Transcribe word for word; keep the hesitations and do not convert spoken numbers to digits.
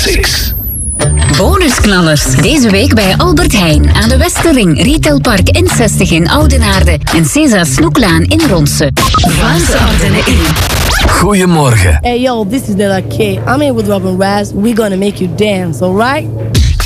zes. Bonusknallers. Deze week bij Albert Heijn aan de Westerring, Retailpark N zestig in Oudenaarde en César Snoeklaan in Ronse. Vlaamse Ardenne in. Goedemorgen. Hey yo, this is De La K. I'm here with Robin Raz. We're gonna make you dance, alright?